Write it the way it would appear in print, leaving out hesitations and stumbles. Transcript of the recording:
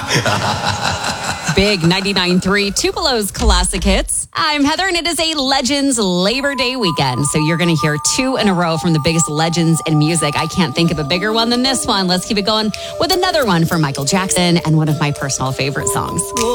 Big 99.3 Tupelo's classic hits. I'm Heather, and it is a Legends Labor Day weekend. So you're going to hear two in a row from the biggest legends in music. I can't think of a bigger one than this one. Let's keep it going with another one from Michael Jackson and one of my personal favorite songs.